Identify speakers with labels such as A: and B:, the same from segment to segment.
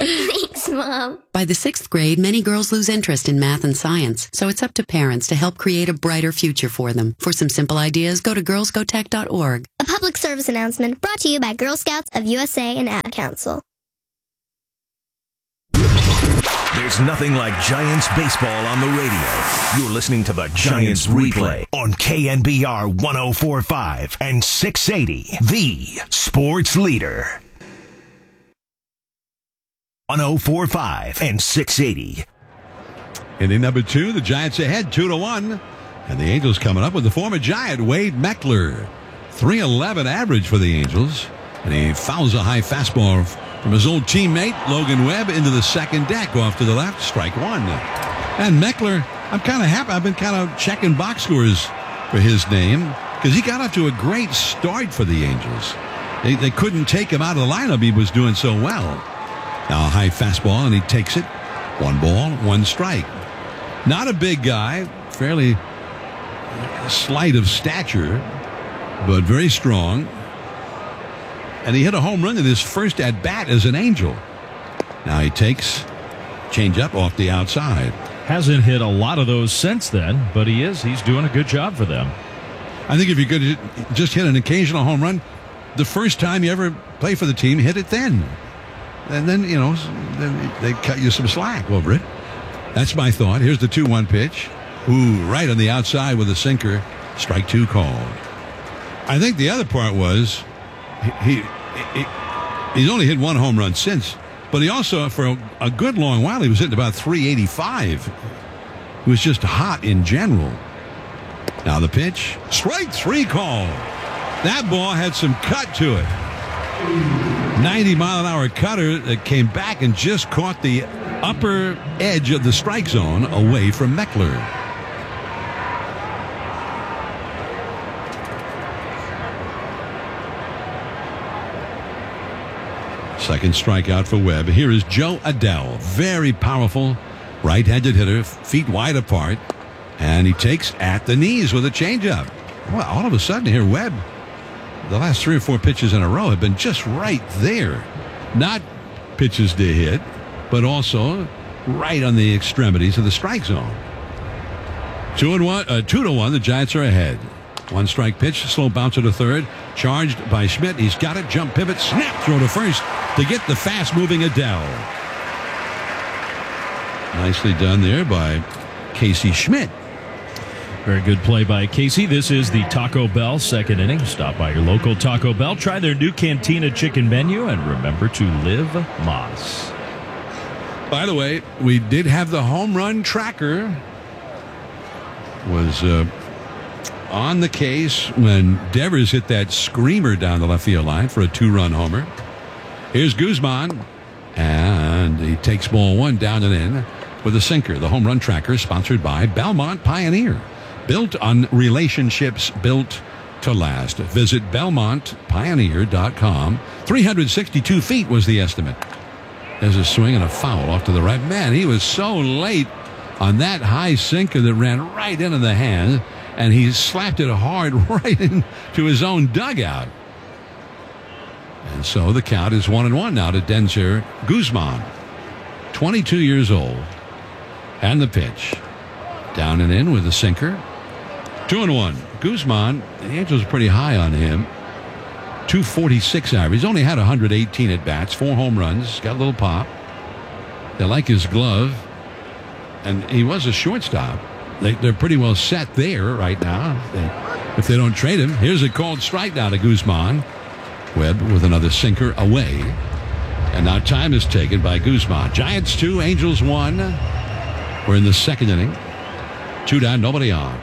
A: Thanks, Mom.
B: By the 6th grade, many girls lose interest in math and science, so it's up to parents to help create a brighter future for them. For some simple ideas, go to girlsgotech.org.
A: A public service announcement brought to you by Girl Scouts of USA and Ad Council.
C: There's nothing like Giants baseball on the radio. You're listening to the Giants Replay on KNBR 104.5 and 680, the sports leader. 104.5 and 680.
D: Inning number 2, the Giants ahead 2-1. And the Angels coming up with the former Giant, Wade Meckler. .311 average for the Angels. And he fouls a high fastball from his old teammate, Logan Webb, into the second deck, off to the left, strike one. And Meckler, I'm kind of happy. I've been kind of checking box scores for his name because he got off to a great start for the Angels. They couldn't take him out of the lineup. He was doing so well. Now a high fastball, and he takes it. 1 ball, 1 strike. Not a big guy, fairly slight of stature, but very strong. And he hit a home run in his first at-bat as an Angel. Now he takes changeup off the outside.
E: Hasn't hit a lot of those since then, but he's doing a good job for them.
D: I think if you could just hit an occasional home run, the first time you ever play for the team, hit it then. And then, then they cut you some slack over it. That's my thought. Here's the 2-1 pitch. Ooh, right on the outside with a sinker. Strike 2 called. I think the other part was he's only hit 1 home run since, but he also, for a good long while, he was hitting about 385. He was just hot in general. Now the pitch. Strike 3 call. That ball had some cut to it. 90-mile-an-hour cutter that came back and just caught the upper edge of the strike zone away from Meckler. Second strikeout for Webb. Here is Joe Adell. Very powerful right-handed hitter, feet wide apart. And he takes at the knees with a changeup. Well, all of a sudden here, Webb, the last 3 or 4 pitches in a row have been just right there. Not pitches to hit, but also right on the extremities of the strike zone. 2-1, the Giants are ahead. 1 strike pitch, slow bouncer to third, charged by Schmidt. He's got it, jump pivot, snap, throw to first to get the fast-moving Adell. Nicely done there by Casey Schmidt.
E: Very good play by Casey. This is the Taco Bell second inning. Stop by your local Taco Bell. Try their new Cantina chicken menu, and remember to live Moss.
D: By the way, we did have the home run tracker. Was on the case when Devers hit that screamer down the left field line for a 2-run homer. Here's Guzman, and he takes ball 1 down and in with a sinker. The home run tracker sponsored by Belmont Pioneer. Built on relationships built to last. Visit BelmontPioneer.com. 362 feet was the estimate. There's a swing and a foul off to the right. Man, he was so late on that high sinker that ran right into the hand, and he slapped it hard right into his own dugout. And so the count is 1-1 now to Denzer Guzman, 22 years old. And the pitch. Down and in with the sinker. 2-1. Guzman, the Angels are pretty high on him. 246 average. He's only had 118 at-bats, 4 home runs, got a little pop. They like his glove. And he was a shortstop. They're pretty well set there right now. If they don't trade him. Here's a called strike now to Guzman. Webb with another sinker away. And now time is taken by Guzman. Giants 2, Angels 1. We're in the second inning. 2 down, nobody on.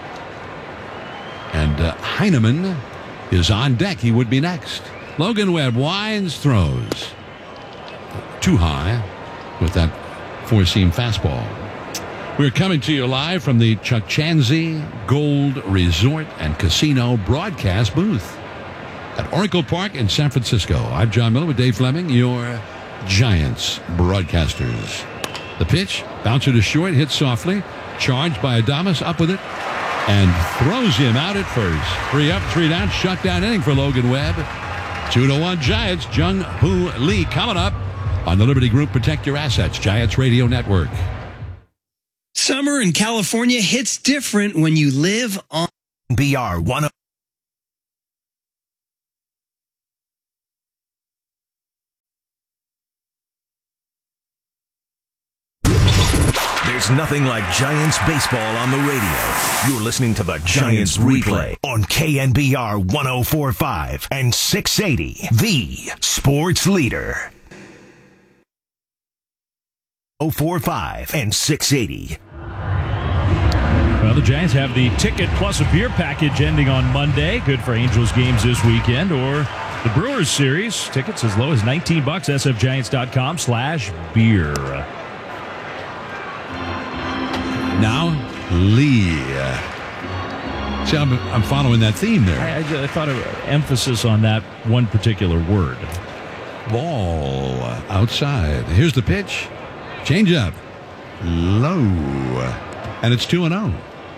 D: And Heineman is on deck. He would be next. Logan Webb winds, throws. Too high with that 4-seam fastball. We're coming to you live from the Chukchansi Gold Resort and Casino broadcast booth at Oracle Park in San Francisco. I'm John Miller with Dave Fleming, your Giants broadcasters. The pitch, bouncer to short, hit softly, charged by Adames, up with it, and throws him out at first. 3 up, 3 down, shutdown inning for Logan Webb. 2-1 Giants. Jung Hoo Lee coming up. on the Liberty Group Protect Your Assets Giants Radio Network.
F: Summer in California hits different when you live on
C: BR 10. There's nothing like Giants baseball on the radio. You're listening to the Giants Replay on KNBR 104.5 and 680, the sports leader. 045 and 680.
E: Well, the Giants have the ticket plus a beer package ending on Monday. Good for Angels games this weekend, or the Brewers series. Tickets as low as $19. sfgiants.com/beer.
D: Now, Lee. See, I'm following that theme there.
E: I thought of emphasis on that one particular word.
D: Ball outside. Here's the pitch. Change up. Low. And it's 2-0.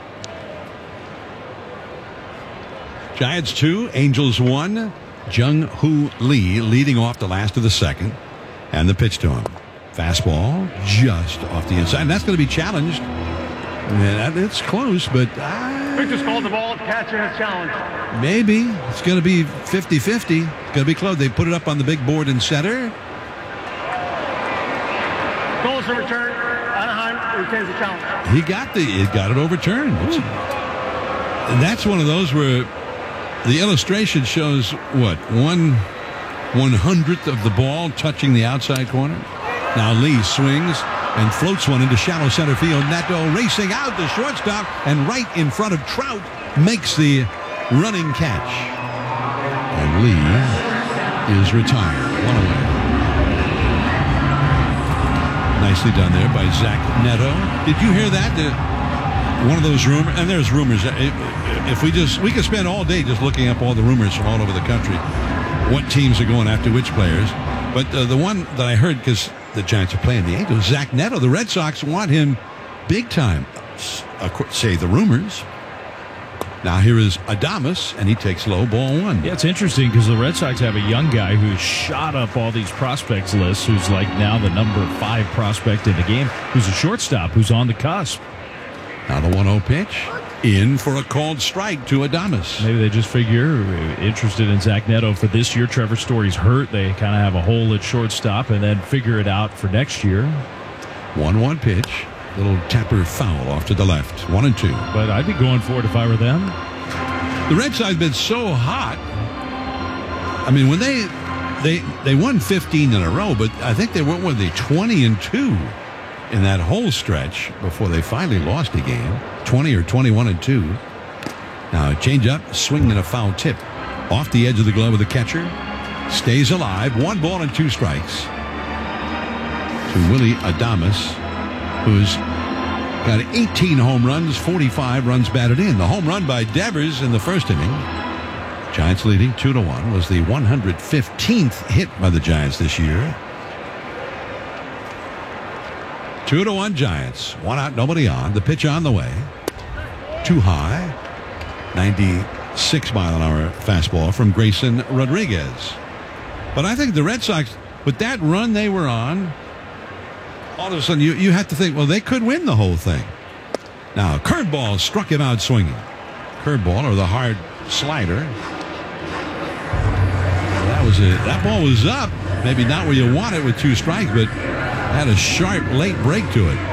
D: Giants 2, Angels 1. Jung-Hoo Lee leading off the last of the second. And the pitch to him. Fastball just off the inside. And that's going to be challenged. And it's close, but
G: Victor's called the ball. Catcher has challenged.
D: Maybe. It's going to be 50-50. It's going to be close. They put it up on the big board in center.
G: Goals to return. Anaheim retains the challenge.
D: He got it overturned. And that's one of those where the illustration shows what, 1/100th of the ball touching the outside corner. Now Lee swings and floats one into shallow center field. Neto racing out the shortstop and right in front of Trout makes the running catch. And Lee is retired. One away. Nicely done there by Zach Neto. Did you hear that? One of those rumors, and there's rumors. If we could spend all day just looking up all the rumors from all over the country, what teams are going after which players. But the one that I heard, because the Giants are playing the Angels, Zach Neto, the Red Sox want him big time, say the rumors. Now here is Adames, and he takes low, ball one.
E: Yeah, it's interesting because the Red Sox have a young guy who's shot up all these prospects lists, who's like now the number 5 prospect in the game, who's a shortstop, who's on the cusp.
D: Now the 1-0 pitch, in for a called strike to Adames.
E: Maybe they just figure, interested in Zach Neto for this year. Trevor Story's hurt. They kind of have a hole at shortstop and then figure it out for next year.
D: 1-1 pitch. Little tapper foul off to the left. 1-2.
E: But I'd be going for it if I were them.
D: The Red Sox have been so hot. I mean, when they won 15 in a row, but I think they went with the 20-2 in that whole stretch before they finally lost a game. 20 or 21-2. Now a change up, swing and a foul tip off the edge of the glove of the catcher. Stays alive. 1 ball and 2 strikes to Willy Adames, who's got 18 home runs, 45 runs batted in. The home run by Devers in the first inning. Giants leading 2-1 was the 115th hit by the Giants this year. 2-1 Giants. 1 out, nobody on. The pitch on the way. Too high. 96-mile-an-hour fastball from Grayson Rodriguez. But I think the Red Sox, with that run they were on, all of a sudden you have to think, well, they could win the whole thing. Now, curveball struck him out swinging. Curveball, or the hard slider. That ball was up. Maybe not where you want it with 2 strikes, but had a sharp late break to it.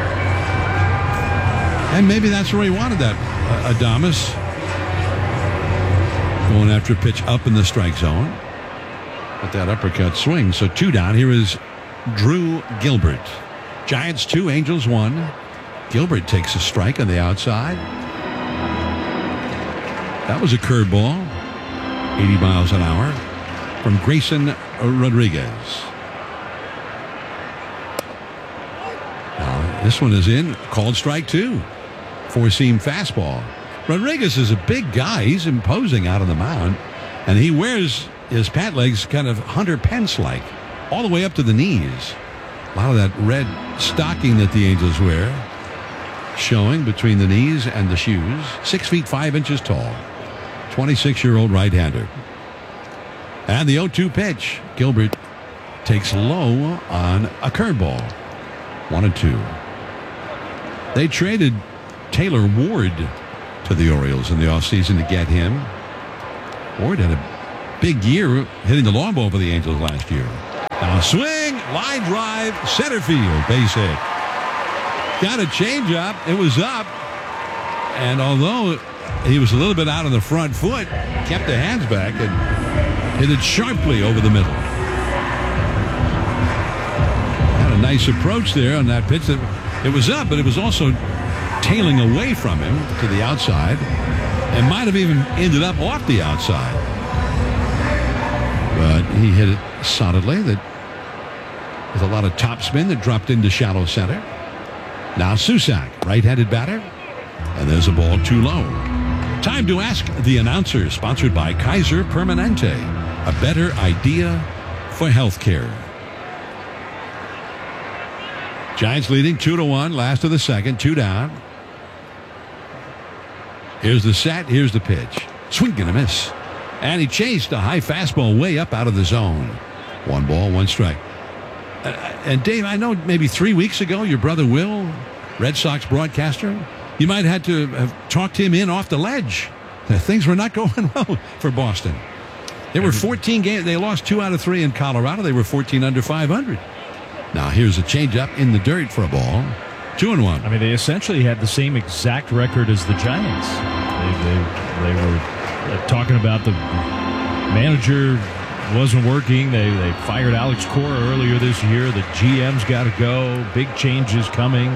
D: And maybe that's where he wanted that. Adames going after a pitch up in the strike zone. But that uppercut swing. So 2 down. Here is Drew Gilbert. Giants 2, Angels 1. Gilbert takes a strike on the outside. That was a curveball. 80 miles an hour from Grayson Rodriguez. Now, this one is in. Called strike 2. 4-seam fastball. Rodriguez is a big guy. He's imposing out on the mound. And he wears his pant legs kind of Hunter Pence-like, all the way up to the knees. A lot of that red stocking that the Angels wear showing between the knees and the shoes. 6 feet 5 inches tall. 26-year-old right-hander. And the 0-2 pitch. Gilbert takes low on a curveball. 1-2. They traded Taylor Ward to the Orioles in the offseason to get him. Ward had a big year hitting the long ball for the Angels last year. Now a swing, line drive, center field, base hit. Got a changeup. It was up. And although he was a little bit out on the front foot, kept the hands back and hit it sharply over the middle. Had a nice approach there on that pitch. It was up, but it was also tailing away from him to the outside. And might have even ended up off the outside. But he hit it solidly. That with a lot of topspin that dropped into shallow center. Now Susac, right-handed batter. And there's a ball too low. Time to ask the announcer, sponsored by Kaiser Permanente. A better idea for healthcare. Giants leading 2-1, last of the second, 2 down. Here's the set, here's the pitch. Swing and a miss. And he chased a high fastball way up out of the zone. 1 ball, 1 strike. And Dave, I know maybe 3 weeks ago, your brother Will, Red Sox broadcaster, you might have had to have talked him in off the ledge. Things were not going well for Boston. They were 14 games. They lost 2 out of 3 in Colorado. They were 14 under 500. Now here's a changeup in the dirt for a ball. 2-1.
E: I mean, they essentially had the same exact record as the Giants. They were talking about the manager wasn't working. They fired Alex Cora earlier this year. The GM's got to go. Big changes coming.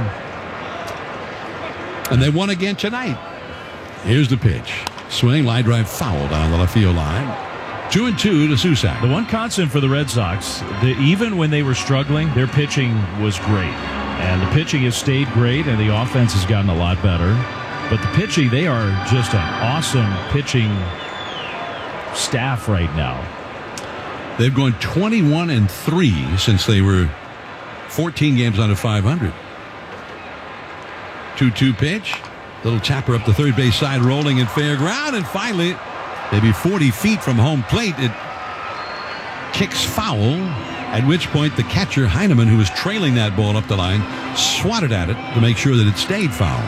D: And they won again tonight. Here's the pitch. Swing, line drive, foul down the left field line. 2-2 to Susac.
E: The one constant for the Red Sox, even when they were struggling, their pitching was great. And the pitching has stayed great, and the offense has gotten a lot better. But the pitching, they are just an awesome pitching staff right now.
D: They've gone 21-3 since they were 14 games under 500. 2-2 pitch. Little tapper up the third base side, rolling in fair ground, and finally, maybe 40 feet from home plate, it kicks foul, at which point the catcher, Heineman, who was trailing that ball up the line, swatted at it to make sure that it stayed foul.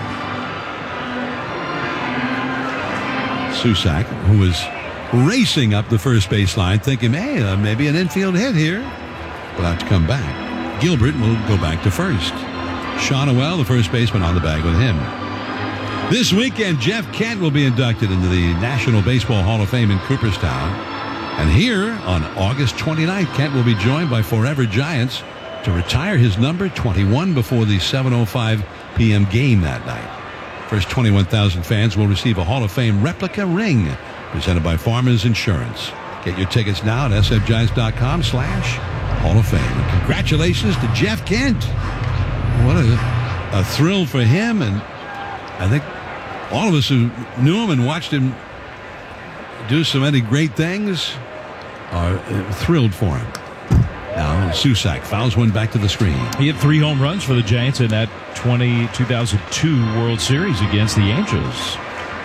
D: Susac, who was racing up the first base line, thinking, hey, maybe an infield hit here, will have to come back. Gilbert will go back to first. Shonowell, the first baseman, on the bag with him. This weekend, Jeff Kent will be inducted into the National Baseball Hall of Fame in Cooperstown. And here on August 29th, Kent will be joined by Forever Giants to retire his number 21 before the 7:05 p.m. game that night. First 21,000 fans will receive a Hall of Fame replica ring presented by Farmers Insurance. Get your tickets now at sfgiants.com/Hall of Fame. And congratulations to Jeff Kent. What a thrill for him, and I think all of us who knew him and watched him do so many great things are thrilled for him. Now Susac fouls one back to the screen.
E: He had 3 home runs for the Giants in that 2002 World Series against the Angels.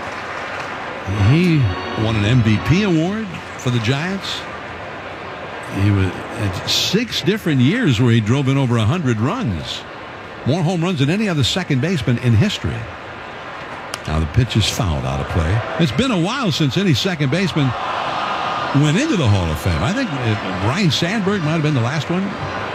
D: He won an MVP award for the Giants. He was at 6 different years where he drove in over 100 runs. More home runs than any other second baseman in history. Now the pitch is fouled out of play. It's been a while since any second baseman went into the Hall of Fame. I think Ryne Sandberg might have been the last one.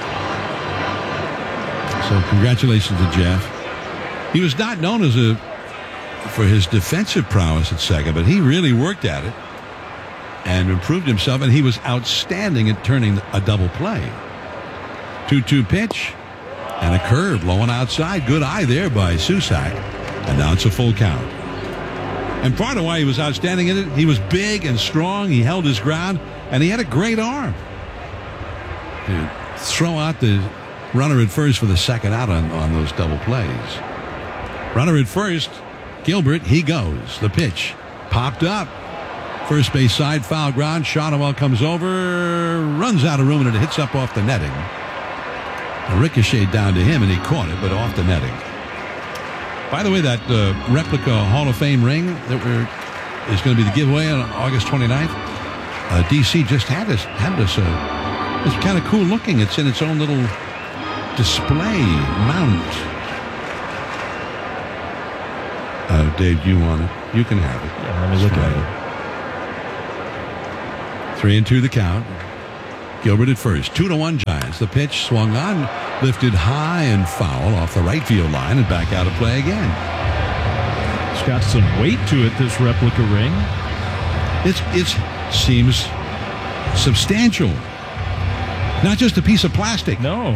D: So congratulations to Jeff. He was not known for his defensive prowess at second, but he really worked at it and improved himself, and he was outstanding at turning a double play. 2-2 pitch. And a curve low and outside. Good eye there by Susac. And now it's a full count. And part of why he was outstanding in it, he was big and strong. He held his ground. And he had a great arm. To throw out the runner at first for the second out on those double plays. Runner at first. Gilbert, he goes. The pitch popped up. First base side, foul ground. Shonowell comes over. Runs out of room, and it hits up off the netting. A ricochet down to him, and he caught it, but off the netting. By the way, that replica Hall of Fame ring that is going to be the giveaway on August 29th, DC just handed us It's kind of cool looking. It's in its own little display mount. Dave, you want it? You can have it.
E: Yeah, let me look at
D: it. 3-2 the count. Gilbert at first. 2-1 Giants. The pitch swung on, lifted high and foul off the right field line and back out of play again.
E: It's got some weight to it, this replica ring.
D: It seems substantial. Not just a piece of plastic.
E: No.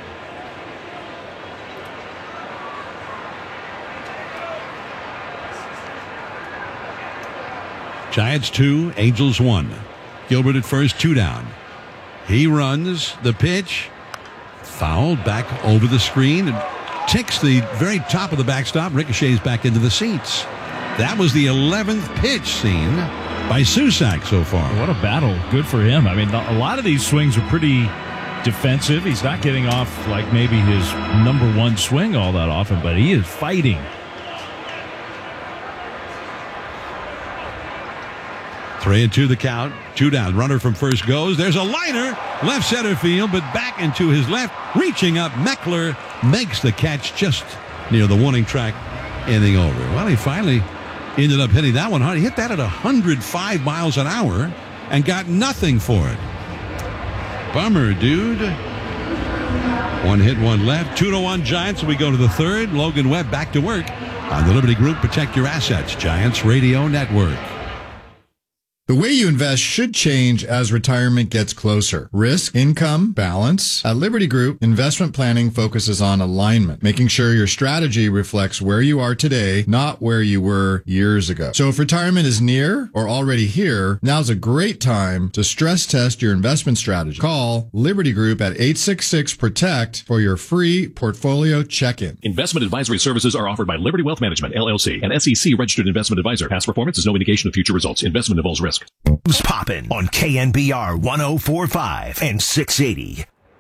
D: Giants 2, Angels 1. Gilbert at first, 2 down. He runs the pitch. Fouled back over the screen. And ticks the very top of the backstop. Ricochets back into the seats. That was the 11th pitch seen by Susac so far.
E: What a battle. Good for him. I mean, a lot of these swings are pretty defensive. He's not getting off like maybe his number one swing all that often, but he is fighting.
D: 3-2 the count. 2 down. Runner from first goes. There's a liner. Left center field, but back into his left. Reaching up. Meckler makes the catch just near the warning track. Inning over. Well, he finally ended up hitting that one hard. He hit that at 105 miles an hour and got nothing for it. Bummer, dude. 1 hit, 1 left. 2-1 Giants. We go to the third. Logan Webb back to work on the Liberty Group Protect Your Assets Giants Radio Network.
H: The way you invest should change as retirement gets closer. Risk, income, balance. At Liberty Group, investment planning focuses on alignment, making sure your strategy reflects where you are today, not where you were years ago. So if retirement is near or already here, now's a great time to stress test your investment strategy. Call Liberty Group at 866-PROTECT for your free portfolio check-in.
I: Investment advisory services are offered by Liberty Wealth Management, LLC, an SEC-registered investment advisor. Past performance is no indication of future results. Investment involves risk.
C: Who's poppin' on KNBR 104.5 and 680.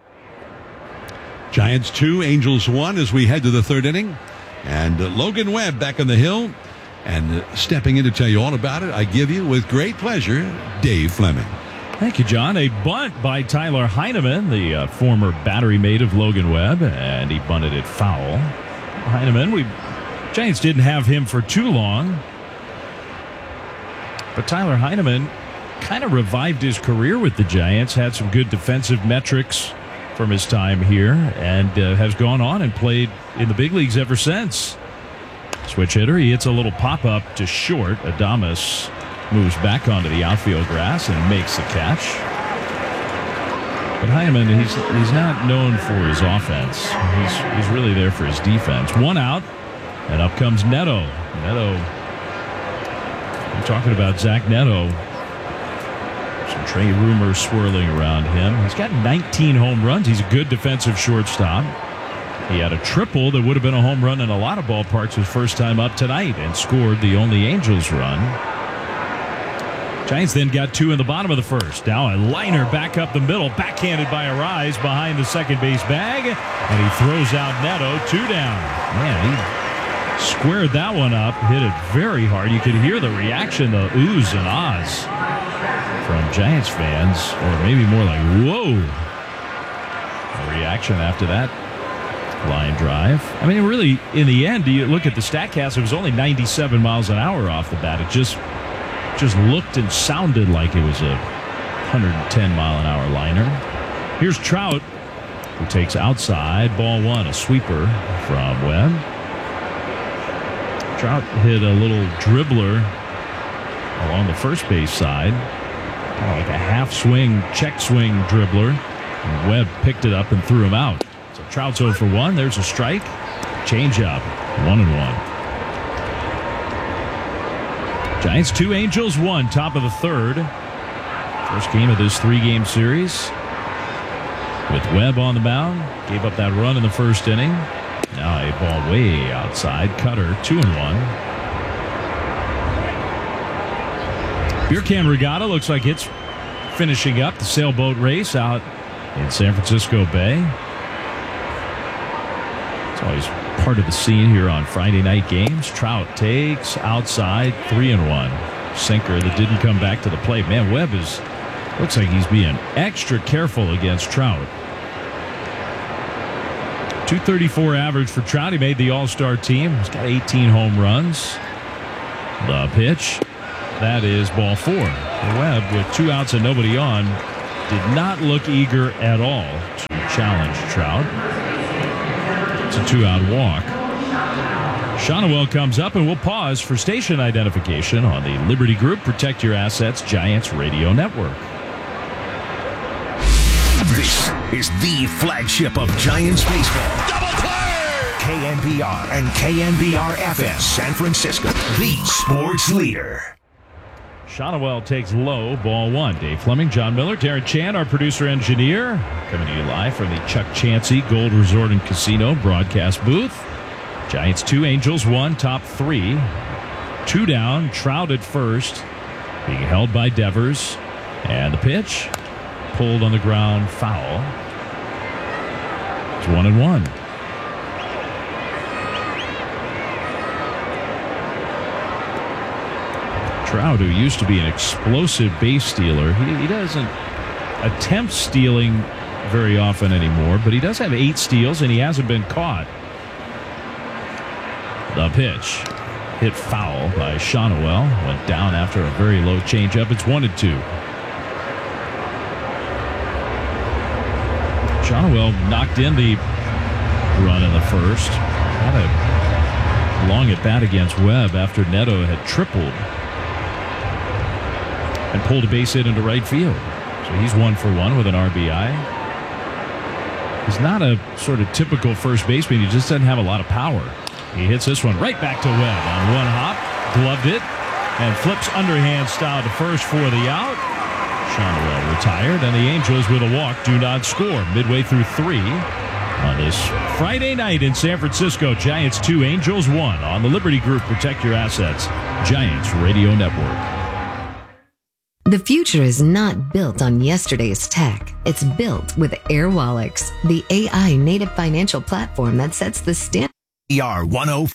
D: Giants 2, Angels 1 as we head to the third inning. And Logan Webb back on the hill. And stepping in to tell you all about it, I give you with great pleasure, Dave Fleming.
E: Thank you, John. A bunt by Tyler Heineman, the former battery mate of Logan Webb, and he bunted it foul. Heineman, Giants didn't have him for too long. But Tyler Heineman kind of revived his career with the Giants, had some good defensive metrics from his time here, and has gone on and played in the big leagues ever since. Switch hitter, he hits a little pop-up to short. Adames moves back onto the outfield grass and makes the catch. But Heineman, he's not known for his offense. He's really there for his defense. 1 out, and up comes Neto. I'm talking about Zach Neto. Some trade rumors swirling around him. He's got 19 home runs. He's a good defensive shortstop. He had a triple that would have been a home run in a lot of ballparks his first time up tonight and scored the only Angels run. Giants then got 2 in the bottom of the first. Now a liner back up the middle, backhanded by Arise behind the second base bag, and he throws out Neto. 2 down. Man, he squared that one up, hit it very hard. You could hear the reaction, the oohs and ahs from Giants fans, or maybe more like, whoa. The reaction after that line drive. I mean, really, in the end, you look at the StatCast, it was only 97 miles an hour off the bat. It just looked and sounded like it was a 110-mile-an-hour liner. Here's Trout, who takes outside, ball 1, a sweeper from Webb. Trout hit a little dribbler along the first base side, kind of like a half swing, check swing dribbler. And Webb picked it up and threw him out. So Trout's 0 for 1. There's a strike. Changeup. 1-1. Giants 2, Angels 1. Top of the third. First game of this 3-game series. With Webb on the mound. Gave up that run in the first inning. Now a ball way outside. Cutter, 2-1. Beer Can Regatta looks like it's finishing up the sailboat race out in San Francisco Bay. It's always part of the scene here on Friday night games. Trout takes outside, 3-1. Sinker that didn't come back to the plate. Man, Webb is Looks like he's being extra careful against Trout. 234 average for Trout. He made the All-Star team. He's got 18 home runs. The pitch. That is ball 4. Webb, with 2 outs and nobody on, did not look eager at all to challenge Trout. It's a 2-out walk. Shonowell comes up, and we'll pause for station identification on the Liberty Group Protect Your Assets Giants Radio Network.
C: This is the flagship of Giants baseball. Double play! KNBR and KNBR-FM San Francisco, the sports leader.
E: Shonowell takes low, ball 1. Dave Fleming, John Miller, Darren Chan, our producer-engineer, coming to you live from the Chuck Chansey Gold Resort and Casino broadcast booth. Giants 2, Angels 1, top 3. 2 down, Trout at first, being held by Devers. And the pitch, pulled on the ground, foul. It's 1-1. Trout, who used to be an explosive base stealer, he doesn't attempt stealing very often anymore, but he does have 8 steals, and he hasn't been caught. The pitch, hit foul by Shonowell, went down after a very low changeup. It's 1-2. Shonowell knocked in the run in the first. Had a long at bat against Webb after Neto had tripled and pulled a base hit into right field. So he's 1 for 1 with an RBI. He's not a sort of typical first baseman. He just doesn't have a lot of power. He hits this one right back to Webb on one hop, gloved it, and flips underhand style to first for the out. Shonowell retired, and the Angels with a walk do not score midway through 3 on this Friday night in San Francisco. Giants 2, Angels 1 on the Liberty Group Protect Your Assets Giants Radio Network.
J: The future is not built on yesterday's tech. It's built with AirWallex, the AI native financial platform that sets the standard.
C: ER10.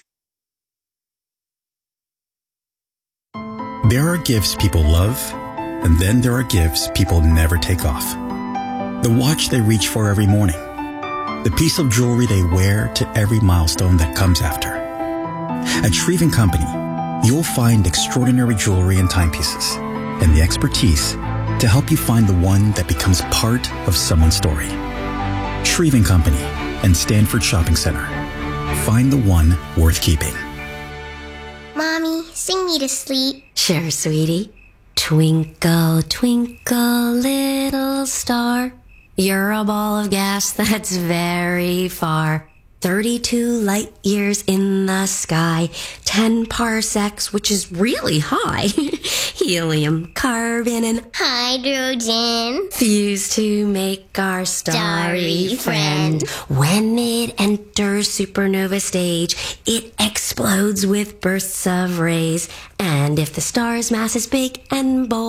K: There are gifts people love, and then there are gifts people never take off. The watch they reach for every morning. The piece of jewelry they wear to every milestone that comes after. At Shreve & Company, you'll find extraordinary jewelry and timepieces, and the expertise to help you find the one that becomes part of someone's story. Shreve & Company and Stanford Shopping Center. Find the one worth keeping.
A: Mommy, sing me to sleep.
J: Sure, sweetie. Twinkle, twinkle, little star. You're a ball of gas that's very far. 32 light years in the sky. 10 parsecs, which is really high. Helium, carbon, and
A: hydrogen
J: fuse to make our starry friend. When it enters supernova stage, it explodes with bursts of rays. And if the star's mass is big and bold,